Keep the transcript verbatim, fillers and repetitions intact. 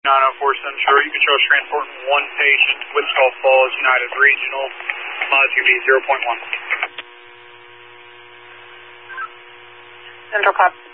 nine oh four Central, you can show us transporting one patient, Wichita Falls United Regional, mileage going to be zero point one. Central copy.